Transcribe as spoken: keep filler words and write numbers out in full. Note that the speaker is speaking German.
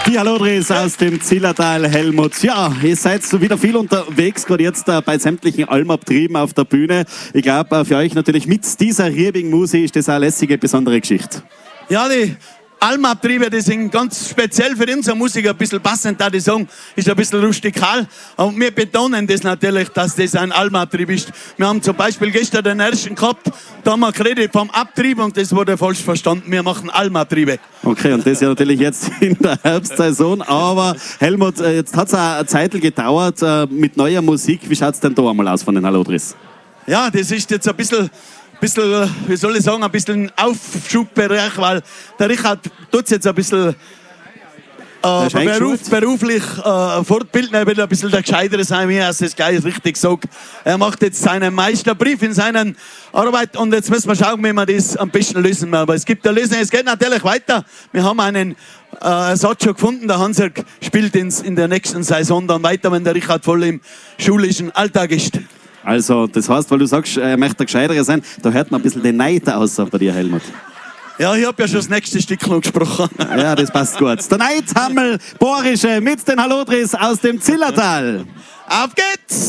Die Hallodris aus dem Zillertal, Helmut. Ja, ihr seid so wieder viel unterwegs, gerade jetzt äh, bei sämtlichen Almabtrieben auf der Bühne. Ich glaube, äh, für euch natürlich mit dieser riebigen Musik ist das eine lässige, besondere Geschichte. Ja, die Almabtriebe, die sind ganz speziell für unsere Musik, ein bisschen passend, da die Song ist ein bisschen rustikal. Und wir betonen das natürlich, dass das ein Almabtrieb ist. Wir haben zum Beispiel gestern den ersten gehabt, da haben wir geredet vom Abtrieb und das wurde falsch verstanden. Wir machen Almabtriebe. Okay, und das ja natürlich jetzt in der Herbstsaison. Aber Helmut, jetzt hat es eine Zeit gedauert äh, mit neuer Musik. Wie schaut es denn da einmal aus von den Hallodris? Ja, das ist jetzt ein bisschen... bisschen, wie soll ich sagen, ein bisschen Aufschubbereich, weil der Richard tut es jetzt ein bisschen äh, beruf, beruflich äh, fortbilden. Er will ein bisschen der Gescheitere sein, wie er es gleich richtig sagt. Er macht jetzt seinen Meisterbrief in seiner Arbeit und jetzt müssen wir schauen, wie wir das am besten lösen. Aber es gibt eine Lösung, es geht natürlich weiter. Wir haben einen äh, Ersatz schon gefunden. Der Hansjörg spielt ins, in der nächsten Saison dann weiter, wenn der Richard voll im schulischen Alltag ist. Also, das heißt, weil du sagst, er möchte ein Gescheiterer sein, da hört man ein bisschen den Neid aus bei dir, Helmut. Ja, ich habe ja schon das nächste Stück noch gesprochen. Ja, das passt gut. Der Neidhammel Borische mit den Hallodris aus dem Zillertal. Auf geht's!